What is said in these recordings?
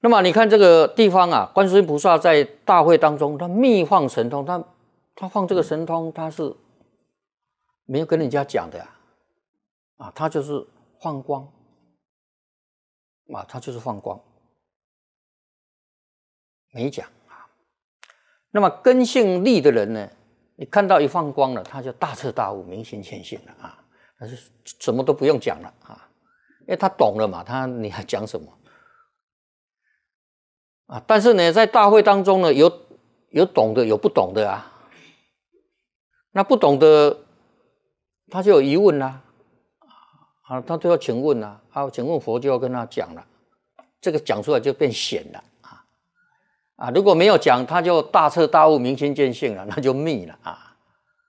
那么你看这个地方啊，观世音菩萨在大会当中，他密放神通，他放这个神通，他是没有跟人家讲的啊，他就是放光啊，他就是放光，没讲啊。那么根性利的人呢，你看到一放光了，他就大彻大悟，明心见性了啊，但是什么都不用讲了啊，因为他懂了嘛，你还讲什么？啊，但是呢，在大会当中呢，有懂的，有不懂的啊。那不懂的，他就有疑问啦，啊，他就要请问啦，啊，请问佛就要跟他讲了，这个讲出来就变显了啊，如果没有讲，他就大彻大悟、明心见性了，那就密了啊。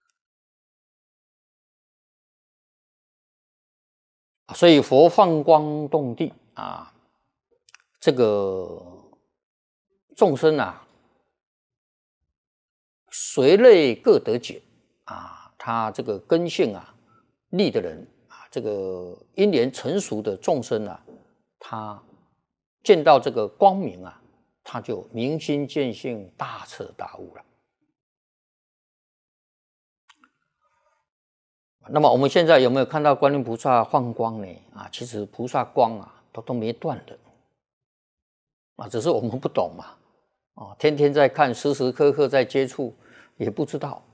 所以佛放光动地啊，这个众生啊，随类各得解啊，他这个根性啊利的人啊，这个因缘成熟的众生啊，他见到这个光明啊，他就明心见性，大彻大悟了。那么我们现在有没有看到观音菩萨放光呢？啊，其实菩萨光啊都没断的啊，只是我们不懂嘛，啊，天天在看，时时刻刻在接触，也不知道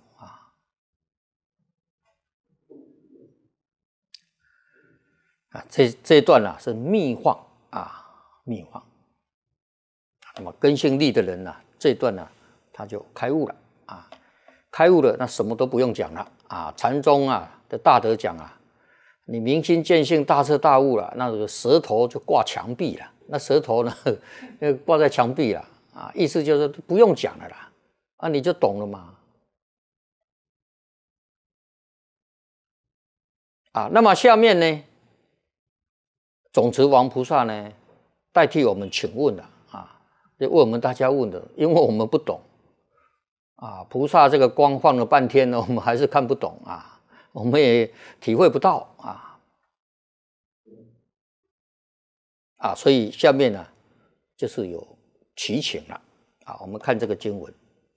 啊。这一段啊是密放啊，密放。那么根性利的人呢，这一段呢他就开悟了啊，开悟了，那什么都不用讲了啊。禅宗啊的大德讲啊，你明心见性，大彻大悟了，那个舌头就挂墙壁了，那舌头呢挂在墙壁了啊，意思就是不用讲了啦，啊，你就懂了嘛。啊，那么下面呢，总持王菩萨呢，代替我们请问了啊，就为我们大家问的，因为我们不懂啊，菩萨这个光放了半天呢，我们还是看不懂啊，我们也体会不到啊，所以下面呢，就是有祈请了啊，我们看这个经文。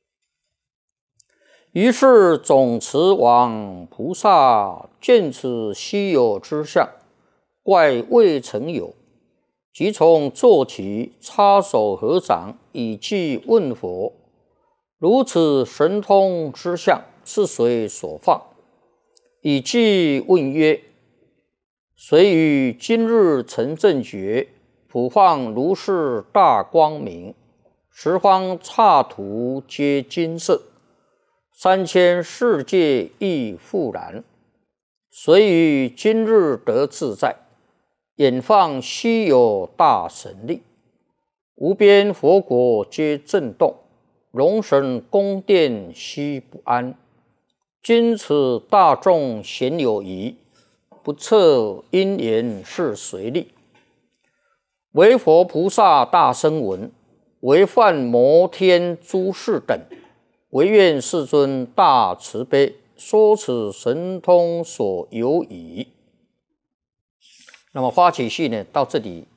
于是总持王菩萨见此稀有之相，怪未曾有，即从坐起，插手合掌，以偈问佛：如此神通之相，是谁所放？以偈问曰：谁于今日成正觉，普放如是大光明，十方刹土皆金色，三千世界亦复然。谁于今日得自在，演放稀有大神力，无边佛国皆震动，龙神宫殿悉不安。今此大众咸有疑，不测因缘是谁力？唯佛菩萨大声闻，唯梵摩天诸士等，唯愿世尊大慈悲，说此神通所有矣。那么发起序呢，到这里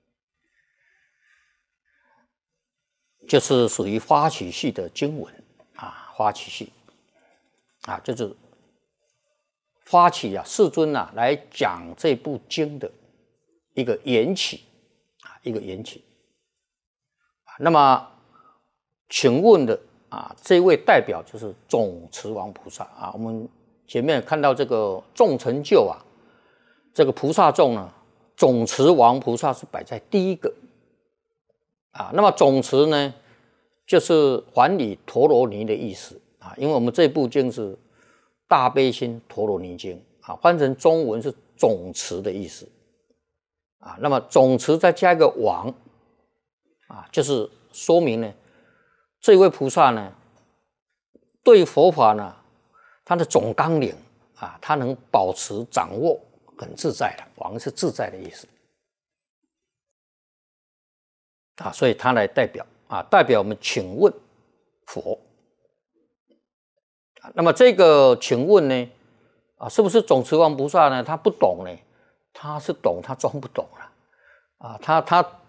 就是属于发起序的经文啊，发起序啊，就是发起啊，世尊啊来讲这部经的一个缘起啊，一个缘起。那么请问的啊，这位代表就是总持王菩萨啊。我们前面看到这个众成就啊，这个菩萨众呢，总持王菩萨是摆在第一个啊。那么总持呢，就是还理陀罗尼的意思啊，因为我们这部经是大悲心陀罗尼经啊，翻成中文是总持的意思啊。那么总持再加一个王啊，就是说明呢，这位菩萨呢，对佛法呢，他的总纲领啊，他能保持掌握，很自在的。王是自在的意思啊，所以他来代表啊，代表我们请问佛。那么这个请问呢，啊，是不是总持王菩萨呢？他不懂呢，他是懂，他装不懂了啊，他